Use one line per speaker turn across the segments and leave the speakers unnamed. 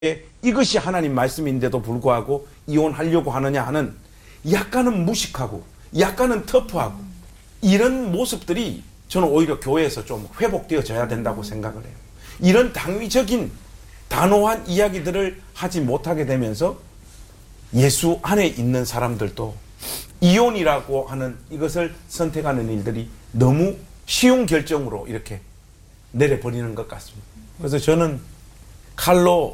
이것이 하나님 말씀인데도 불구하고 이혼하려고 하느냐 하는 약간은 무식하고 약간은 터프하고 이런 모습들이 저는 오히려 교회에서 좀 회복되어져야 된다고 생각을 해요. 이런 당위적인 단호한 이야기들을 하지 못하게 되면서 예수 안에 있는 사람들도 이혼이라고 하는 이것을 선택하는 일들이 너무 쉬운 결정으로 이렇게 내려버리는 것 같습니다. 그래서 저는 칼로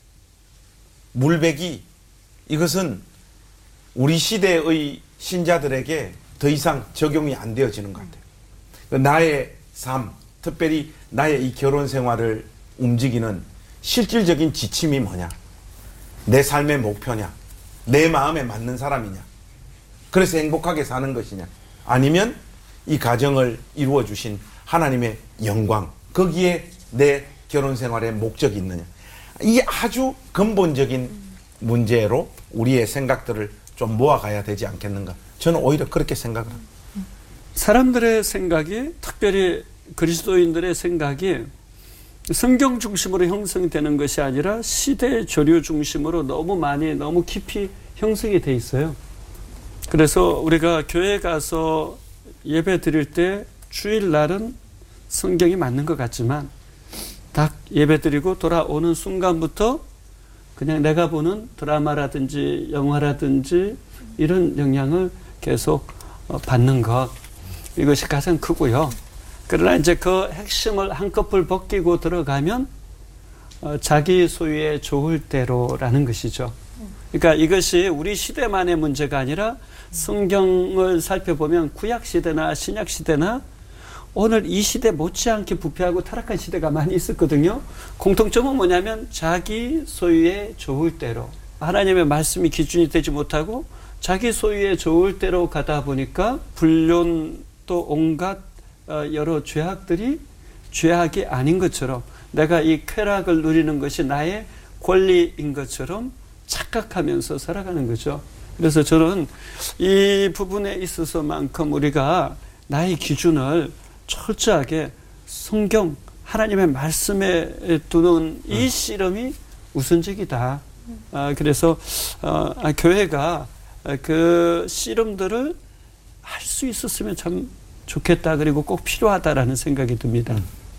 물베기, 이것은 우리 시대의 신자들에게 더 이상 적용이 안 되어지는 것 같아요. 나의 삶, 특별히 나의 이 결혼 생활을 움직이는 실질적인 지침이 뭐냐? 내 삶의 목표냐? 내 마음에 맞는 사람이냐? 그래서 행복하게 사는 것이냐? 아니면 이 가정을 이루어 주신 하나님의 영광, 거기에 내 결혼 생활의 목적이 있느냐? 이게 아주 근본적인 문제로 우리의 생각들을 좀 모아가야 되지 않겠는가? 저는 오히려 그렇게 생각을 합니다.
사람들의 생각이, 특별히 그리스도인들의 생각이 성경 중심으로 형성되는 것이 아니라 시대 조류 중심으로 너무 깊이 형성이 돼 있어요. 그래서 우리가 교회 가서 예배 드릴 때 주일날은 성경이 맞는 것 같지만 딱 예배 드리고 돌아오는 순간부터 그냥 내가 보는 드라마라든지 영화라든지 이런 영향을 계속 받는 것, 이것이 가장 크고요. 그러나 이제 그 핵심을 한꺼풀 벗기고 들어가면 자기 소유의 좋을 대로라는 것이죠. 그러니까 이것이 우리 시대만의 문제가 아니라 성경을 살펴보면 구약 시대나 신약 시대나 오늘 이 시대 못지않게 부패하고 타락한 시대가 많이 있었거든요. 공통점은 뭐냐면 자기 소유의 좋을 대로, 하나님의 말씀이 기준이 되지 못하고 자기 소유의 좋을 대로 가다 보니까 불륜 또 온갖 여러 죄악들이 죄악이 아닌 것처럼, 내가 이 쾌락을 누리는 것이 나의 권리인 것처럼 착각하면서 살아가는 거죠. 그래서 저는 이 부분에 있어서만큼 우리가 나의 기준을 철저하게 성경, 하나님의 말씀에 두는 이 씨름이 우선적이다. 그래서 교회가 그 씨름들을 할 수 있었으면 참 좋겠다. 그리고 꼭 필요하다라는 생각이 듭니다.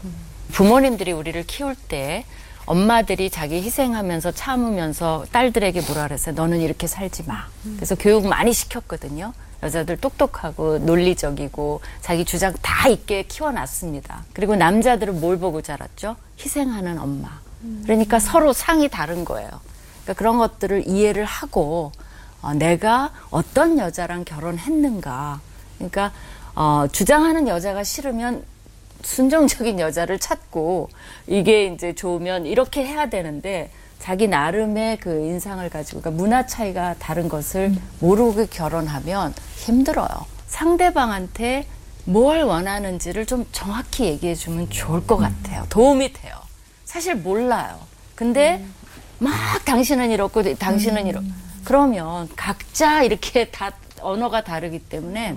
부모님들이 우리를 키울 때 엄마들이 자기 희생하면서 참으면서 딸들에게 뭐라 그랬어요? 너는 이렇게 살지 마. 그래서 교육 많이 시켰거든요. 여자들 똑똑하고 논리적이고 자기 주장 다 있게 키워놨습니다. 그리고 남자들은 뭘 보고 자랐죠? 희생하는 엄마. 그러니까 서로 상이 다른 거예요. 그러니까 그런 것들을 이해를 하고 내가 어떤 여자랑 결혼했는가. 그러니까 주장하는 여자가 싫으면 순종적인 여자를 찾고 이게 이제 좋으면 이렇게 해야 되는데 자기 나름의 그 인상을 가지고, 그러니까 문화 차이가 다른 것을 모르고 결혼하면 힘들어요. 상대방한테 뭘 원하는지를 좀 정확히 얘기해 주면 좋을 것 같아요. 도움이 돼요. 사실 몰라요. 근데 막 당신은 이렇고 당신은 이렇고 그러면 각자 이렇게 다 언어가 다르기 때문에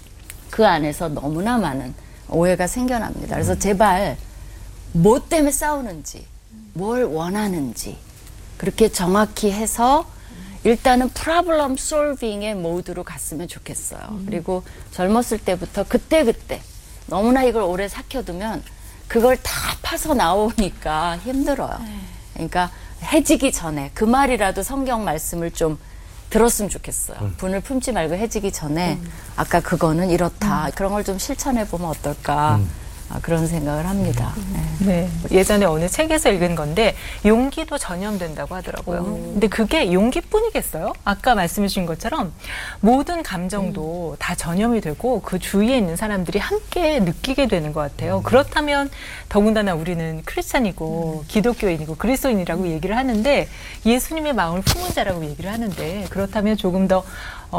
그 안에서 너무나 많은 오해가 생겨납니다. 그래서 제발 뭐 때문에 싸우는지, 뭘 원하는지 그렇게 정확히 해서 일단은 프로블럼 솔빙의 모드로 갔으면 좋겠어요. 그리고 젊었을 때부터 그때그때 너무나 이걸 오래 삭혀두면 그걸 다 파서 나오니까 힘들어요. 그러니까 해지기 전에 그 말이라도 성경 말씀을 좀 들었으면 좋겠어요. 분을 품지 말고 해지기 전에 아까 그거는 이렇다. 그런 걸 좀 실천해보면 어떨까. 그런 생각을 합니다.
네. 예전에 어느 책에서 읽은 건데 용기도 전염된다고 하더라고요. 근데 그게 용기뿐이겠어요? 아까 말씀해 주신 것처럼 모든 감정도 다 전염이 되고 그 주위에 있는 사람들이 함께 느끼게 되는 것 같아요. 그렇다면 더군다나 우리는 크리스찬이고 기독교인이고 그리스도인이라고 얘기를 하는데 예수님의 마음을 품은 자라고 얘기를 하는데, 그렇다면 조금 더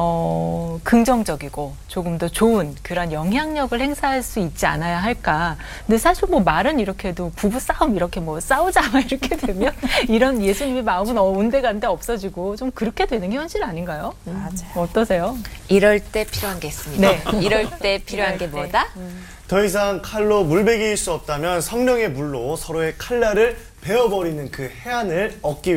긍정적이고 조금 더 좋은 그런 영향력을 행사할 수 있지 않아야 할까. 근데 사실 뭐 말은 이렇게 해도 부부 싸움 이렇게 뭐 싸우자 막 이렇게 되면 이런 예수님의 마음은 온데간데 없어지고 좀 그렇게 되는 게 현실 아닌가요?
맞아요.
어떠세요?
이럴 때 필요한 게 있습니다.
네.
이럴 때 필요한 게 뭐다?
더 이상 칼로 물베기일 수 없다면 성령의 물로 서로의 칼날을 베어버리는 그 해안을 얻기